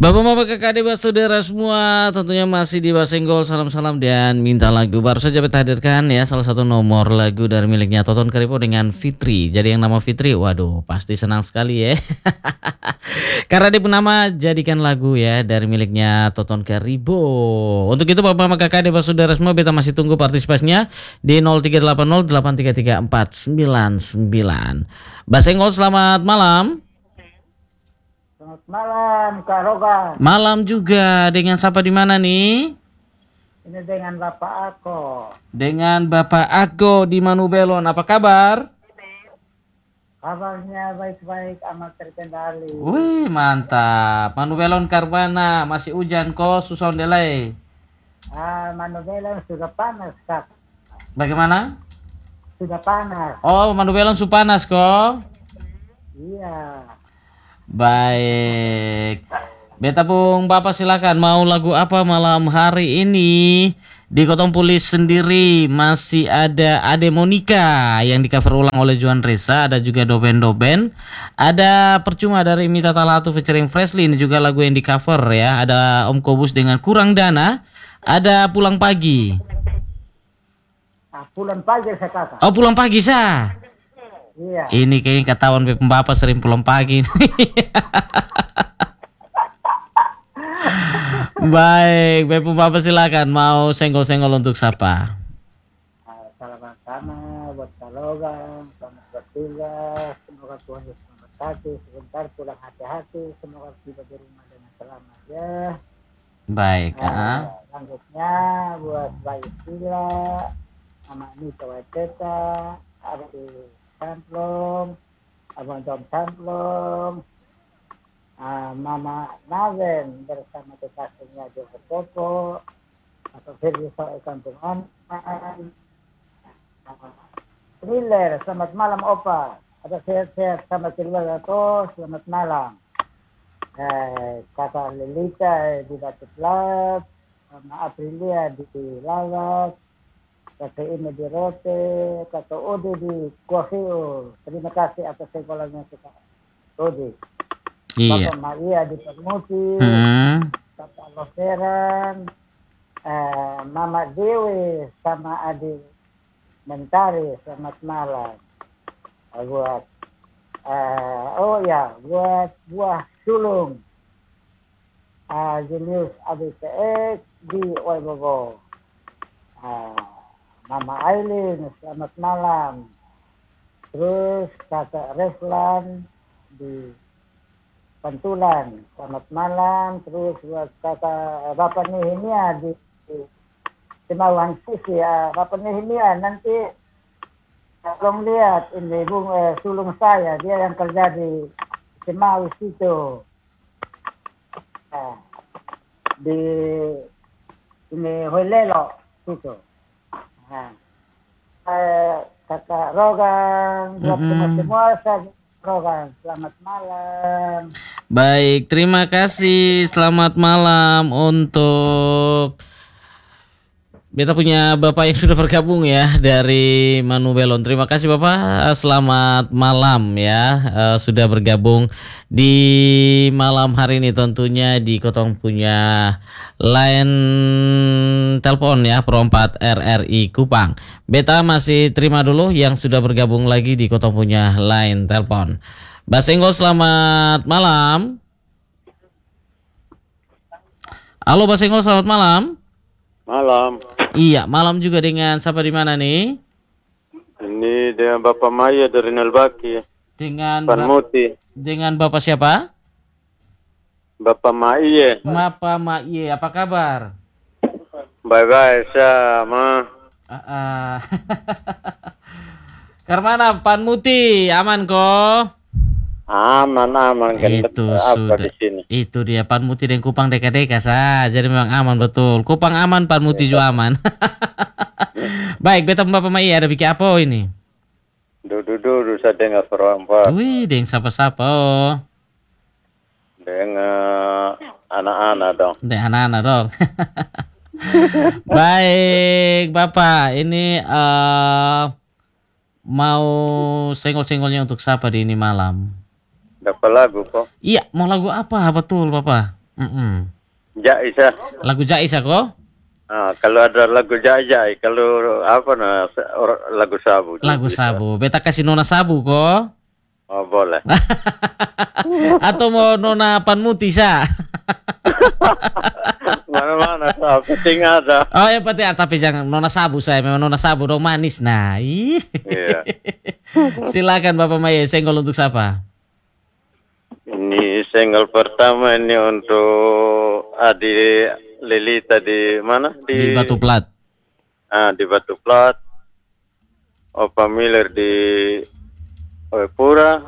Bapak-bapak, kakak, adik, saudara semua, tentunya masih di Basenggol, salam-salam dan minta lagu. Baru saja kita hadirkan ya salah satu nomor lagu dari miliknya Toton Karipo dengan Fitri. Jadi yang nama Fitri, waduh pasti senang sekali ya. Karena dia nama jadikan lagu ya dari miliknya Toton Karipo. Untuk itu bapak-bapak, kakak, adik, saudara semua, beta masih tunggu partisipasinya di 0380833499. Basenggol, selamat malam. Selamat malam Kak Roga. Malam juga, dengan siapa di mana nih? Ini dengan Bapak Ako. Dengan Bapak Ako di Manubelon. Apa kabar? Kabarnya baik-baik, amat terkendali. Wih, mantap. Manubelon Karbana, masih hujan kok, susah delay. Manubelon sudah panas, Kak. Bagaimana? Sudah panas. Oh, Manubelon panas kok. Iya. Baik. Beta Bung Bapak silakan, mau lagu apa malam hari ini? Di Kotong Pulis sendiri masih ada Ade Monica yang di cover ulang oleh Juan Reza, ada juga Doben, ada Percuma dari Mita Talatu featuring Fresley, ini juga lagu yang di cover ya. Ada Om Kobus dengan Kurang Dana, ada Pulang Pagi. Pulang pagi saya kakak. Oh, pulang pagi sah. Iya. Ini kayaknya ketahuan Bapak sering pulang pagi. Baik, Bapak silakan, mau senggol-senggol untuk siapa? Selamat sama buat Kak Roga, selamat bertugas. Semoga Tuhan Yesus memberkati. Sebentar pulang hati-hati. Semoga tiba di rumah dengan selamat ya. Baik. Selanjutnya buat Bayi Sila, Mama Nita Waiteta, ada di Samplong, Abang Tom Samplong, Mama Naven bersama kekasihnya Joko Popo, atau Firly Soe Kampung Aman, Thriller, selamat malam Opa, ada sehat-sehat sama keluarga tuh, selamat malam. Kakak Lelita di Batu Plat, Mama Aprilia di Lawas, Kakak ini di Rote, Kakak Odi di Kuahio. Terima kasih atas sekolahnya Kakak Odi. Iya. Bapak Maria di Permuti, Kakak Loseran, Mama Dewi sama Adi Mentari, selamat malam. Buat buat Buah Sulung, Julius ABCX di Oibogo. Mama Aileen, selamat malam. Terus Kakak Reslan di Pantulan, selamat malam. Terus buat Kakak Bapak Nehemia di Cimawan Sisi. Bapak Nehemia nanti tolong lihat ini sulung saya, dia yang kerja di Cimawi situ. Di ini Hoilelo situ. Kakak Rogan, buat semua saya Rogan, selamat malam. Baik, terima kasih. Selamat malam untuk beta punya Bapak yang sudah bergabung ya dari Manubelon. Terima kasih Bapak. Selamat malam ya. Sudah bergabung di malam hari ini, tentunya di Kotong punya line telepon ya, Pro 4 RRI Kupang. Beta masih terima dulu yang sudah bergabung lagi di Kotong punya line telepon. Basenggol, selamat malam. Halo Basenggol, selamat malam. Malam. Iya, malam juga, dengan siapa di mana nih? Ini dengan Bapak Maya dari Nelbaki. Dengan Panmuti. Dengan Bapak siapa? Bapak Maya. Bapak Maiye, apa kabar? Bye-bye sama. Karmana Panmuti, aman kok? Aman Itu sudah. di sini. Itu dia, Panmuti dan Kupang deka-deka sah. Jadi memang aman betul. Kupang aman, Panmuti juga aman. Baik, beta Bapak Maiye ada bikin apa ini? Duduk saya dengar perempuan. Wih, deng sapa-sapa oh. Dengan anak-anak dong. Deng anak-anak dong. Baik, Bapak, ini mau senggol-senggolnya untuk siapa di ini malam? Dapat lagu kok. Iya, mau lagu apa betul Bapak? Mm-mm. Jais ya. Lagu Jais kok? Kalau ada lagu jai, kalau apa lagu sabu. Lagu sabu. Beta kasih nona sabu kok. Oh boleh. Atau mau nona panmuti sa? Mana-mana sabu, penting ada. Oh ya penting, tapi jangan nona sabu saya. Memang nona sabu dong manis. Nah, Iya. silakan Bapak Maya, senggol untuk siapa? Ini single pertama ini untuk Adi Lilita di mana? Di Batu Plat. Di Batu Plat. Opa Miller di Oepura.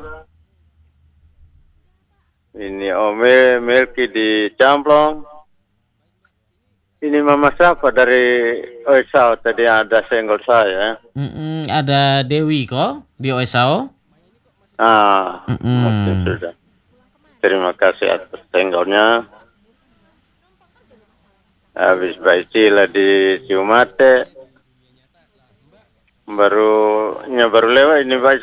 Ini Ome Melki di Camplong. Ini Mama Sapa dari Oesau, tadi ada senggol saya. Ada Dewi kok di Oesau. Oke, sudah. Terima kasih atas senggolnya. Habis Baisila di Ciumate. Baru lewat ini